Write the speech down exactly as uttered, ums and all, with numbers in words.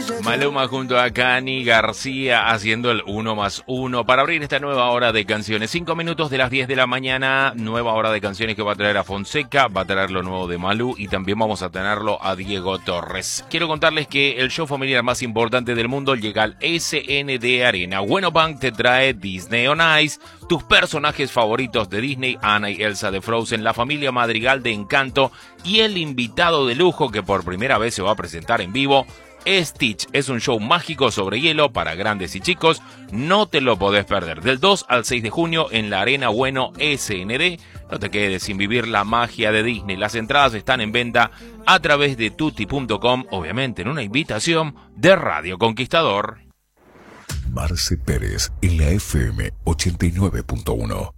Maluma junto a Cani García haciendo el uno más uno para abrir esta nueva hora de canciones. Cinco minutos de las diez de la mañana, nueva hora de canciones que va a traer a Fonseca, va a traer lo nuevo de Malú y también vamos a tenerlo a Diego Torres. Quiero contarles que el show familiar más importante del mundo llega al S N D Arena. Bueno Bank te trae Disney on Ice, tus personajes favoritos de Disney, Anna y Elsa de Frozen, la familia Madrigal de Encanto y el invitado de lujo que por primera vez se va a presentar en vivo, Stitch. Es un show mágico sobre hielo para grandes y chicos, no te lo podés perder. Del dos al seis de junio en la Arena Bueno S N D. No te quedes sin vivir la magia de Disney. Las entradas están en venta a través de tutti punto com, obviamente en una invitación de Radio Conquistador. Marce Pérez en la F M ochenta y nueve punto uno.